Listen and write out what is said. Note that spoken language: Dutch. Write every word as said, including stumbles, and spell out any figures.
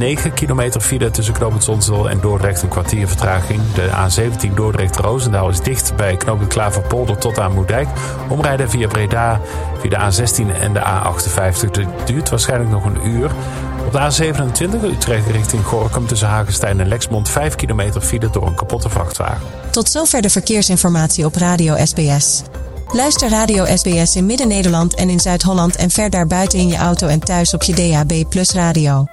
negen kilometer file tussen knooppunt Zonzeel en Dordrecht, een kwartier vertraging. De A zeventien Dordrecht-Roosendaal is dicht bij knooppunt Klaverpolder tot aan Moerdijk. Omrijden via Breda, via de A zestien en de A achtenvijftig. Dat duurt waarschijnlijk nog een uur. Op de A zevenentwintig Utrecht richting Gorinchem tussen Hagestein en Lexmond vijf kilometer file door een kapotte vrachtwagen. Tot zover de verkeersinformatie op Radio S B S. Luister Radio S B S in Midden-Nederland en in Zuid-Holland en ver daarbuiten in je auto en thuis op je D A B plus radio.